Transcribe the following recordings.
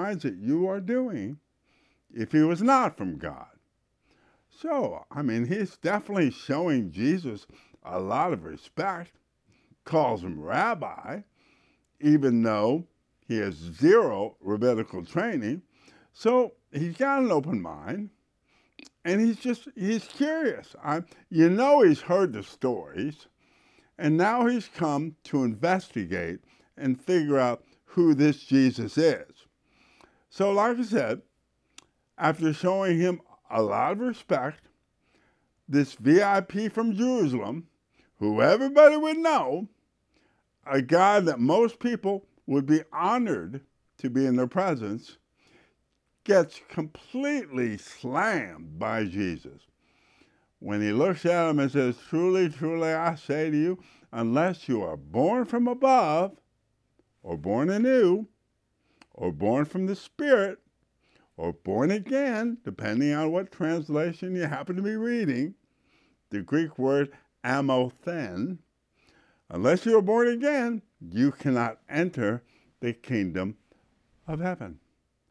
signs that you are doing if he was not from God? So, I mean, he's definitely showing Jesus a lot of respect, calls him rabbi, even though he has zero rabbinical training. So he's got an open mind, and he's curious. He's heard the stories, and now he's come to investigate and figure out who this Jesus is. So like I said, after showing him a lot of respect, this VIP from Jerusalem, who everybody would know, a guy that most people would be honored to be in their presence, gets completely slammed by Jesus. When he looks at him and says, "Truly, truly, I say to you, unless you are born from above, or born anew, or born from the Spirit, or born again," depending on what translation you happen to be reading, the Greek word amothen, unless you are born again, you cannot enter the kingdom of heaven.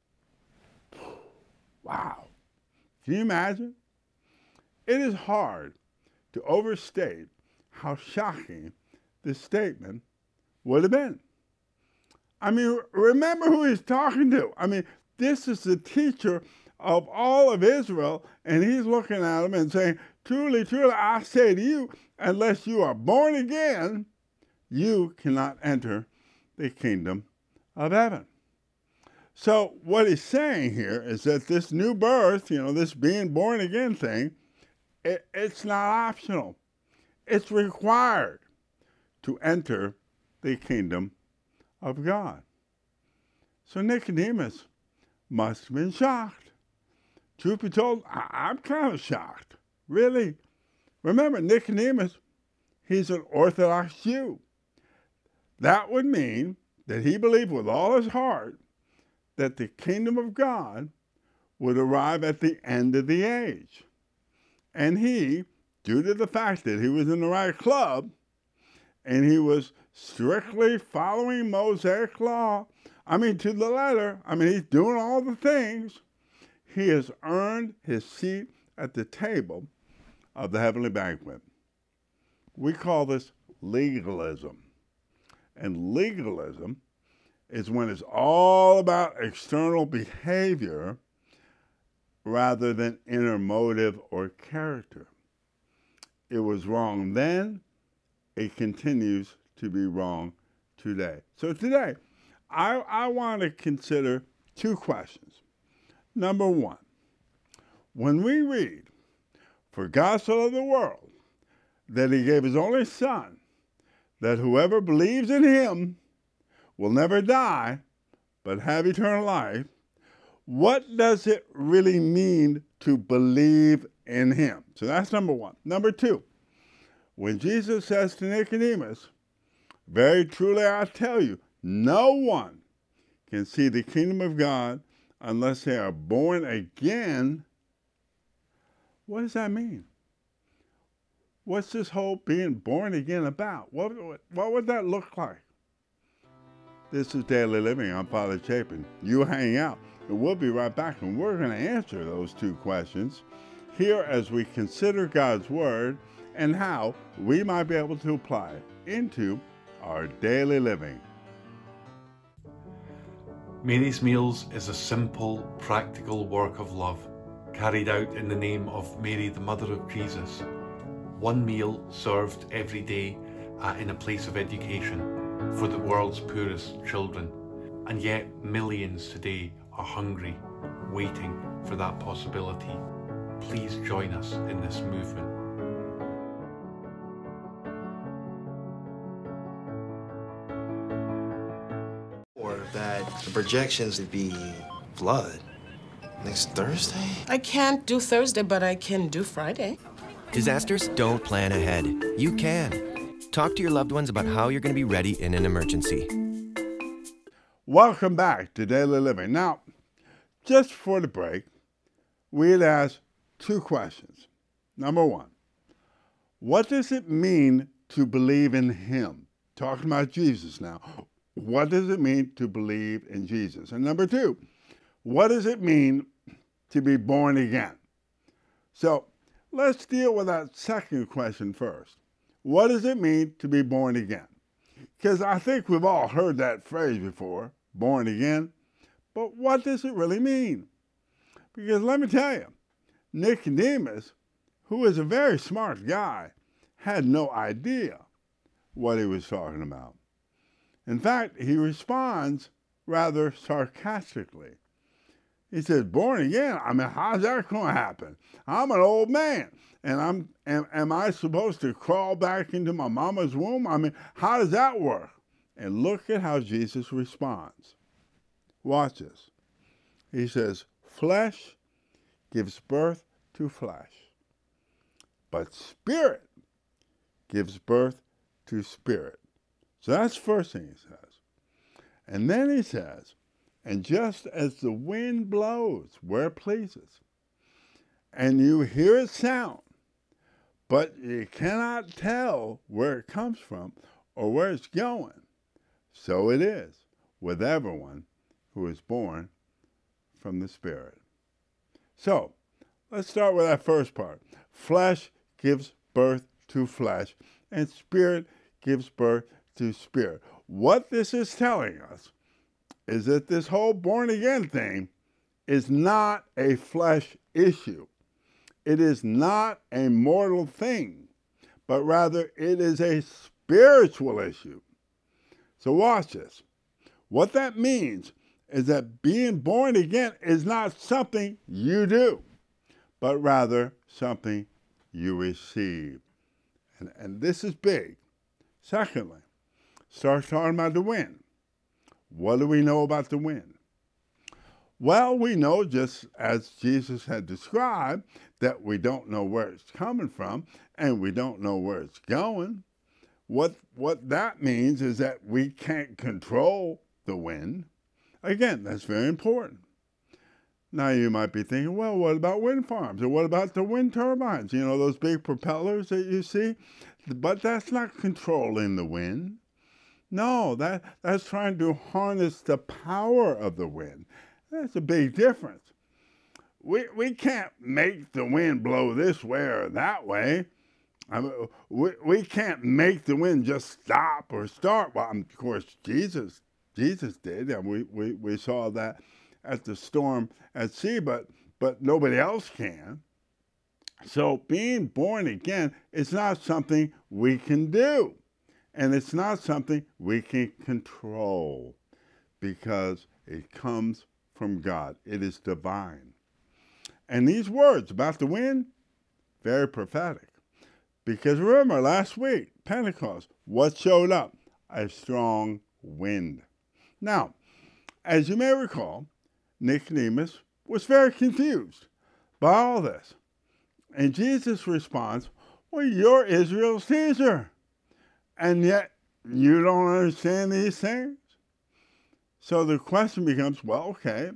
Wow. Can you imagine? It is hard to overstate how shocking this statement would have been. I mean, remember who he's talking to. I mean, this is the teacher of all of Israel, and he's looking at him and saying, "Truly, truly, I say to you, unless you are born again, you cannot enter the kingdom of heaven." So what he's saying here is that this new birth, this being born again thing, it's not optional. It's required to enter the kingdom of God. So Nicodemus must have been shocked. Truth be told, I'm kind of shocked. Really? Remember, Nicodemus, he's an Orthodox Jew. That would mean that he believed with all his heart that the kingdom of God would arrive at the end of the age. And he, due to the fact that he was in the right club, and he was strictly following Mosaic law, to the letter, he's doing all the things, he has earned his seat at the table of the heavenly banquet. We call this legalism. And legalism is when it's all about external behavior rather than inner motive or character. It was wrong then, it continues to be wrong today. So today, I want to consider two questions. Number one, when we read, "For God so loved the world that he gave his only Son, that whoever believes in him will never die, but have eternal life," what does it really mean to believe in him? So that's number one. Number two, when Jesus says to Nicodemus, "Very truly I tell you, no one can see the kingdom of God unless they are born again," what does that mean? What's this whole being born again about? What would that look like? This is Daily Living. I'm Father Chapin. You hang out, and we'll be right back, and we're going to answer those two questions here as we consider God's Word and how we might be able to apply it into our daily living. Mary's Meals is a simple, practical work of love carried out in the name of Mary, the Mother of Jesus. One meal served every day in a place of education for the world's poorest children. And yet millions today are hungry, waiting for that possibility. Please join us in this movement. Or that the projections would be flood next Thursday? I can't do Thursday, but I can do Friday. Disasters don't plan ahead. You can. Talk to your loved ones about how you're going to be ready in an emergency. Welcome back to Daily Living. Now, just before the break, we had asked two questions. Number one, what does it mean to believe in him? Talking about Jesus now. What does it mean to believe in Jesus? And number two, what does it mean to be born again? So let's deal with that second question first. What does it mean to be born again? Because I think we've all heard that phrase before, born again. But what does it really mean? Because let me tell you, Nicodemus, who is a very smart guy, had no idea what he was talking about. In fact, he responds rather sarcastically. He says, born again? I mean, how's that going to happen? I'm an old man, and am I supposed to crawl back into my mama's womb? I mean, how does that work? And look at how Jesus responds. Watch this. He says, flesh gives birth to flesh, but spirit gives birth to spirit. So that's the first thing he says. And then he says, and just as the wind blows where it pleases, and you hear its sound, but you cannot tell where it comes from or where it's going, so it is with everyone who is born from the Spirit. So, let's start with that first part. Flesh gives birth to flesh, and spirit gives birth to spirit. What this is telling us is that this whole born again thing is not a flesh issue. It is not a mortal thing, but rather it is a spiritual issue. So watch this. What that means is that being born again is not something you do, but rather something you receive. And this is big. Secondly, start talking about the wind. What do we know about the wind? Well, we know, just as Jesus had described, that we don't know where it's coming from and we don't know where it's going. What that means is that we can't control the wind. Again, that's very important. Now you might be thinking, well, what about wind farms? Or what about the wind turbines? You know, those big propellers that you see? But that's not controlling the wind. No, that's trying to harness the power of the wind. That's a big difference. We can't make the wind blow this way or that way. I mean, we can't make the wind just stop or start. Well, of course, Jesus did, and we saw that at the storm at sea, but nobody else can. So being born again is not something we can do, and it's not something we can control, because it comes from God. It is divine. And these words about the wind, very prophetic. Because remember, last week, Pentecost, what showed up? A strong wind. Now, as you may recall, Nicodemus was very confused by all this. And Jesus responds, well, you're Israel's teacher, and yet you don't understand these things? So the question becomes, well, okay,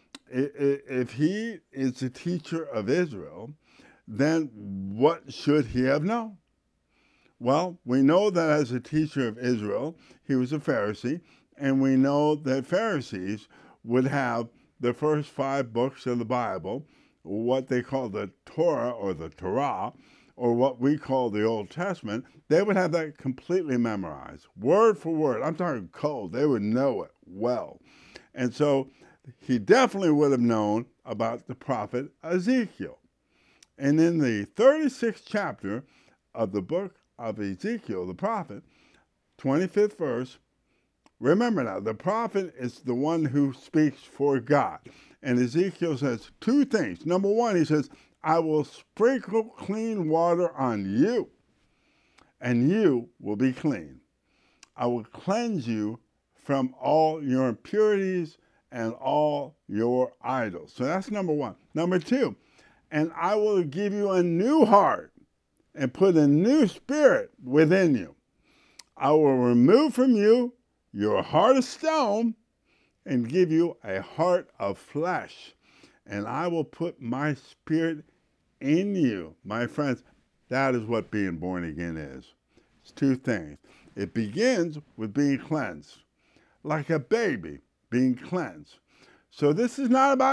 if he is the teacher of Israel, then what should he have known? Well, we know that as a teacher of Israel, he was a Pharisee, and we know that Pharisees would have the first 5 books of the Bible, what they call the Torah or the Torah, or what we call the Old Testament. They would have that completely memorized, word for word. I'm talking cold. They would know it well. And so he definitely would have known about the prophet Ezekiel. And in the 36th chapter of the book of Ezekiel, the prophet, 25th verse, remember now, the prophet is the one who speaks for God. And Ezekiel says 2 things. Number 1, he says, I will sprinkle clean water on you, and you will be clean. I will cleanse you from all your impurities and all your idols. So that's number 1. Number 2, and I will give you a new heart and put a new spirit within you. I will remove from you your heart of stone and give you a heart of flesh. And I will put my spirit in you. My friends, that is what being born again is. It's 2 things. It begins with being cleansed, like a baby being cleansed. So this is not about